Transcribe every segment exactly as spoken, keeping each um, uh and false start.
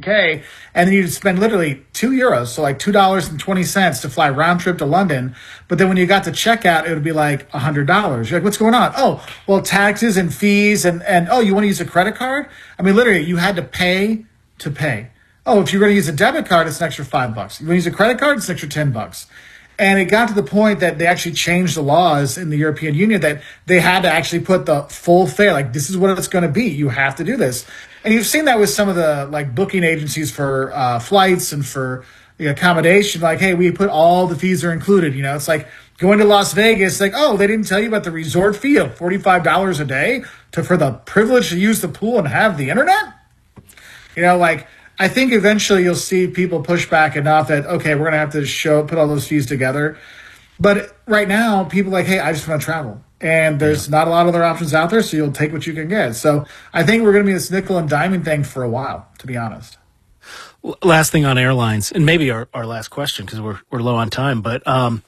K, and then you'd spend literally two euros, so like two dollars and twenty cents to fly round trip to London. But then when you got to checkout, it would be like a hundred dollars. You're like, what's going on? Oh, well, taxes and fees, and and oh, you want to use a credit card? I mean, literally, you had to pay to pay. Oh, if you're going to use a debit card, it's an extra five bucks. You want to use a credit card, it's an extra ten bucks. And it got to the point that they actually changed the laws in the European Union that they had to actually put the full fare. Like, this is what it's going to be. You have to do this. And you've seen that with some of the like booking agencies for uh, flights and for the accommodation. Like, hey, we put all the fees are included. You know, it's like going to Las Vegas. Like, oh, they didn't tell you about the resort fee of forty-five dollars a day to for the privilege to use the pool and have the internet. You know, like, I think eventually you'll see people push back enough that, okay, we're going to have to show, put all those fees together. But right now, people are like, hey, I just want to travel. And there's yeah. not a lot of other options out there, so you'll take what you can get. So I think we're going to be this nickel and diming thing for a while, to be honest. Last thing on airlines, and maybe our, our last question because we're, we're low on time, but um,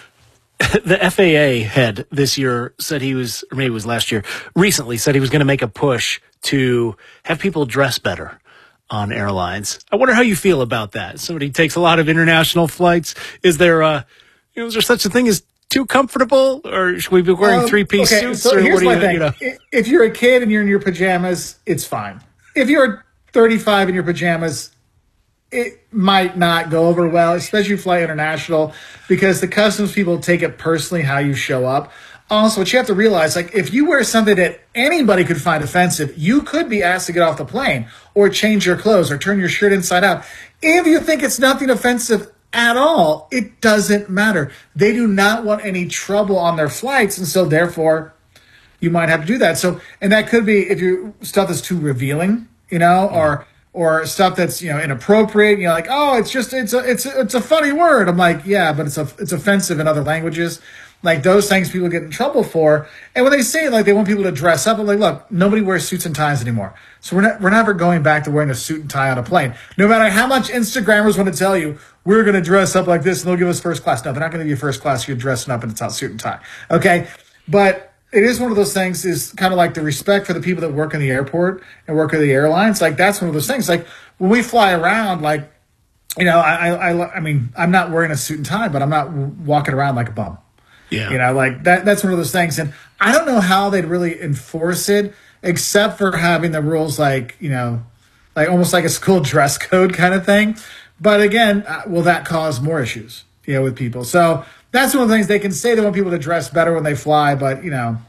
the F A A head this year said he was, or maybe it was last year, recently said he was going to make a push to have people dress better on airlines. I wonder how you feel about that. Somebody takes a lot of international flights. Is there uh you know, is there such a thing as too comfortable, or should we be wearing um, three-piece okay, suits? So or here's what do my you, thing. You know? If you're a kid and you're in your pajamas, it's fine. If you're thirty-five in your pajamas, it might not go over well, especially if you fly international, because the customs people take it personally how you show up. Also, what you have to realize, like, if you wear something that anybody could find offensive, you could be asked to get off the plane or change your clothes or turn your shirt inside out. If you think it's nothing offensive at all, it doesn't matter. They do not want any trouble on their flights, and so therefore you might have to do that. So, and that could be if your stuff is too revealing, you know, mm-hmm. or or stuff that's, you know, inappropriate. You know, like, oh, it's just it's a it's a, it's a funny word. I'm like, yeah, but it's a, it's offensive in other languages. Like, those things people get in trouble for. And when they say, like, they want people to dress up, I'm like, look, nobody wears suits and ties anymore. So we're not, we're never going back to wearing a suit and tie on a plane. No matter how much Instagrammers want to tell you, we're going to dress up like this and they'll give us first class. No, they're not going to give you first class. You're dressing up in a suit and tie. Okay? But it is one of those things, is kind of like the respect for the people that work in the airport and work at the airlines. Like, that's one of those things. Like, when we fly around, like, you know, I, I, I mean, I'm not wearing a suit and tie, but I'm not walking around like a bum. Yeah. You know, like that, that's one of those things. And I don't know how they'd really enforce it, except for having the rules like, you know, like almost like a school dress code kind of thing. But again, uh, will that cause more issues, you know, with people? So that's one of the things they can say. They want people to dress better when they fly. But, you know,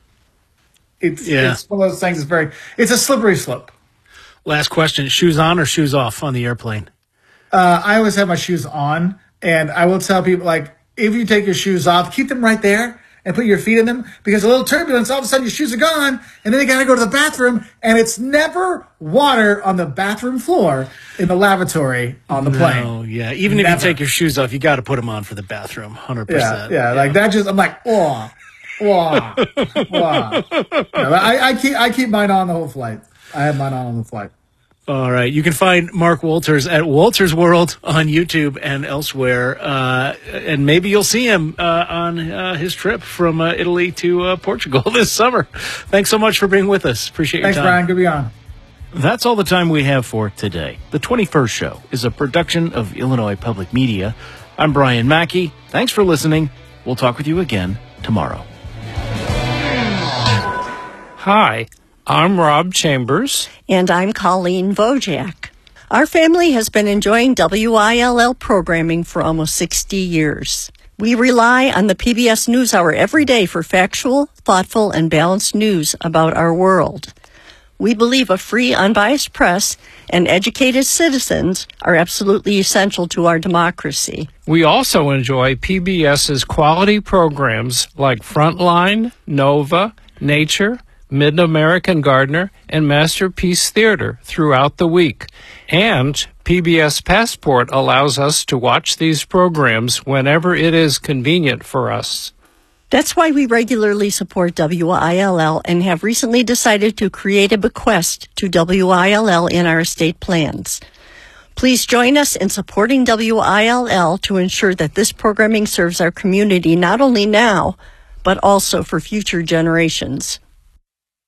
it's, yeah. it's one of those things. It's very, it's a slippery slope. Last question. Shoes on or shoes off on the airplane? Uh, I always have my shoes on. And I will tell people, like, if you take your shoes off, keep them right there and put your feet in them, because a little turbulence, all of a sudden your shoes are gone, and then you got to go to the bathroom, and it's never water on the bathroom floor in the lavatory on the no, plane. Oh, yeah. Even never. if you take your shoes off, you got to put them on for the bathroom, one hundred percent. Yeah, yeah, yeah. Like that just, I'm like, oh, oh, oh. Yeah, I, I, keep, I keep mine on the whole flight. I have mine on on the flight. All right. You can find Mark Wolters at Wolters World on YouTube and elsewhere. Uh, and maybe you'll see him uh, on uh, his trip from uh, Italy to uh, Portugal this summer. Thanks so much for being with us. Appreciate your Thanks, time. Brian. Good to be on. That's all the time we have for today. The twenty-first Show is a production of Illinois Public Media. I'm Brian Mackey. Thanks for listening. We'll talk with you again tomorrow. Hi. I'm Rob Chambers. And I'm Colleen Vojak. Our family has been enjoying W I L L programming for almost sixty years. We rely on the P B S NewsHour every day for factual, thoughtful, and balanced news about our world. We believe a free, unbiased press and educated citizens are absolutely essential to our democracy. We also enjoy PBS's quality programs like Frontline, Nova, Nature, Mid-American Gardener, and Masterpiece Theater throughout the week. And P B S Passport allows us to watch these programs whenever it is convenient for us. That's why we regularly support W I L L and have recently decided to create a bequest to W I L L in our estate plans. Please join us in supporting W I L L to ensure that this programming serves our community not only now, but also for future generations.